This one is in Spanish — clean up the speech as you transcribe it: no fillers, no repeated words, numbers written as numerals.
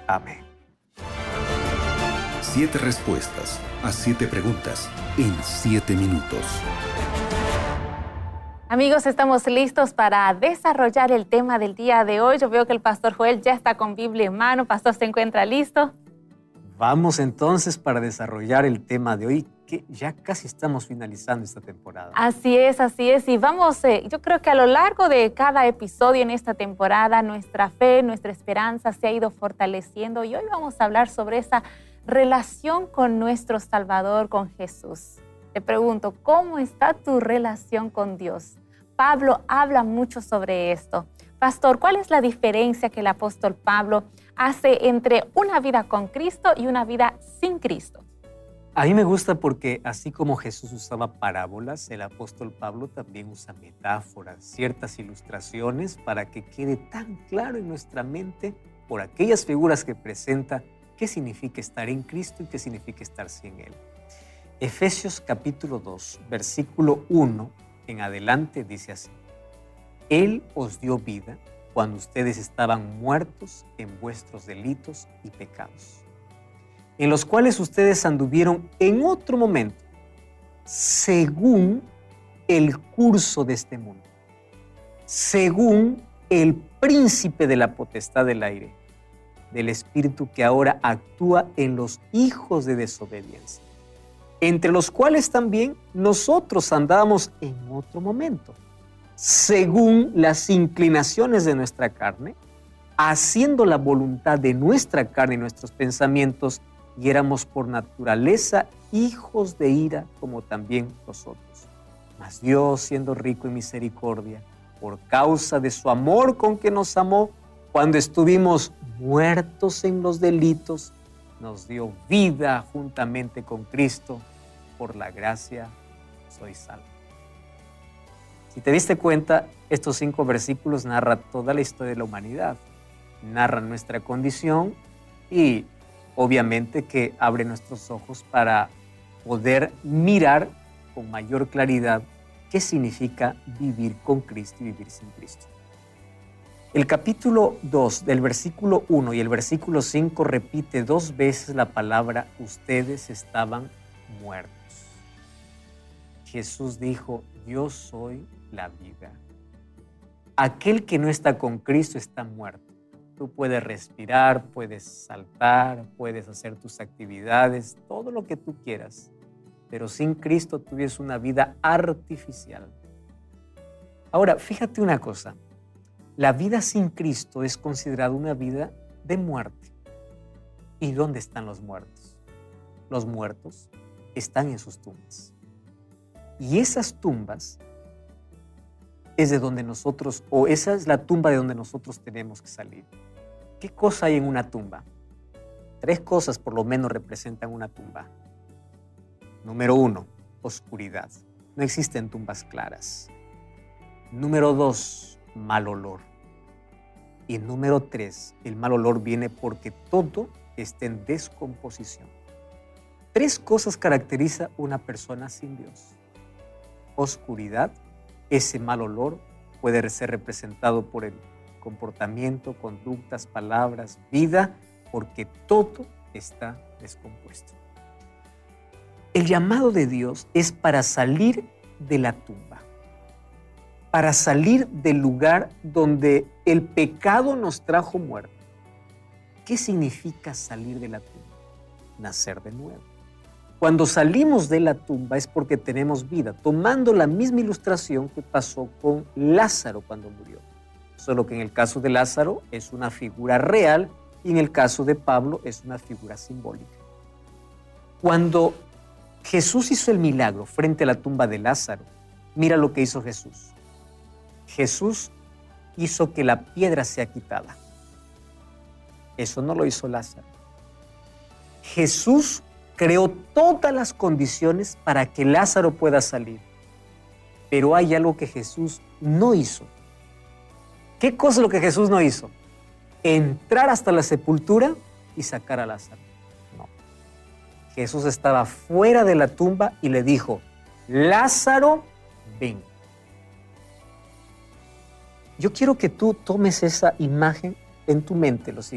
Amén. 7 respuestas a 7 preguntas en 7 minutos. Amigos, estamos listos para desarrollar el tema del día de hoy. Yo veo que el pastor Joel ya está con Biblia en mano. Pastor, ¿se encuentra listo? Vamos entonces para desarrollar el tema de hoy, que ya casi estamos finalizando esta temporada. Así es, así es. Y vamos, yo creo que a lo largo de cada episodio en esta temporada, nuestra fe, nuestra esperanza se ha ido fortaleciendo. Y hoy vamos a hablar sobre esa relación con nuestro Salvador, con Jesús. Te pregunto, ¿cómo está tu relación con Dios? Pablo habla mucho sobre esto. Pastor, ¿cuál es la diferencia que el apóstol Pablo hace entre una vida con Cristo y una vida sin Cristo? A mí me gusta porque así como Jesús usaba parábolas, el apóstol Pablo también usa metáforas, ciertas ilustraciones para que quede tan claro en nuestra mente por aquellas figuras que presenta qué significa estar en Cristo y qué significa estar sin Él. Efesios capítulo 2, versículo 1 en adelante dice así: Él os dio vida cuando ustedes estaban muertos en vuestros delitos y pecados, en los cuales ustedes anduvieron en otro momento, según el curso de este mundo, según el príncipe de la potestad del aire, del espíritu que ahora actúa en los hijos de desobediencia, entre los cuales también nosotros andábamos en otro momento, según las inclinaciones de nuestra carne, haciendo la voluntad de nuestra carne y nuestros pensamientos, y éramos por naturaleza hijos de ira como también nosotros. Mas Dios, siendo rico en misericordia, por causa de su amor con que nos amó, cuando estuvimos muertos en los delitos, nos dio vida juntamente con Cristo. Por la gracia soy salvo. Si te diste cuenta, estos 5 versículos narran toda la historia de la humanidad. Narran nuestra condición y obviamente que abre nuestros ojos para poder mirar con mayor claridad qué significa vivir con Cristo y vivir sin Cristo. El capítulo 2 del versículo 1 y el versículo 5 repite 2 veces la palabra ustedes estaban muertos. Jesús dijo, yo soy la vida. Aquel que no está con Cristo está muerto. Tú puedes respirar, puedes saltar, puedes hacer tus actividades, todo lo que tú quieras, pero sin Cristo tú vives una vida artificial. Ahora, fíjate una cosa. La vida sin Cristo es considerada una vida de muerte. ¿Y dónde están los muertos? Los muertos están en sus tumbas. Y esas tumbas es de donde nosotros, o esa es la tumba de donde nosotros tenemos que salir. ¿Qué cosa hay en una tumba? 3 cosas por lo menos representan una tumba. Número 1, oscuridad. No existen tumbas claras. Número 2, mal olor. Y número 3, el mal olor viene porque todo está en descomposición. 3 cosas caracterizan una persona sin Dios. Oscuridad, ese mal olor puede ser representado por el comportamiento, conductas, palabras, vida, porque todo está descompuesto. El llamado de Dios es para salir de la tumba, para salir del lugar donde el pecado nos trajo muerte. ¿Qué significa salir de la tumba? Nacer de nuevo. Cuando salimos de la tumba es porque tenemos vida, tomando la misma ilustración que pasó con Lázaro cuando murió. Solo que en el caso de Lázaro es una figura real y en el caso de Pablo es una figura simbólica. Cuando Jesús hizo el milagro frente a la tumba de Lázaro, mira lo que hizo Jesús. Jesús hizo que la piedra sea quitada. Eso no lo hizo Lázaro. Jesús creó todas las condiciones para que Lázaro pueda salir. Pero hay algo que Jesús no hizo. ¿Qué cosa es lo que Jesús no hizo? Entrar hasta la sepultura y sacar a Lázaro. No. Jesús estaba fuera de la tumba y le dijo, Lázaro, ven. Yo quiero que tú tomes esa imagen en tu mente, lo siguiente.